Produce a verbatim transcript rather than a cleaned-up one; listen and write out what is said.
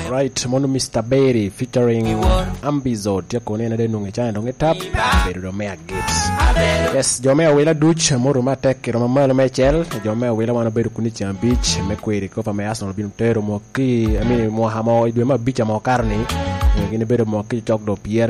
Right, mono Mister Berry featuring Ambizo tiako nena de nungi chana nungi tap Berry Romea Gates. Yes, Jomea wila duch moro matek Romamalo mechel Jomea wila wana beru kunichi ya beach mekwiri kofa me Arsenal binutero mwaki I mean mwahama idwe ma beach ya mwakarni gini beru mwaki chokdo Pierre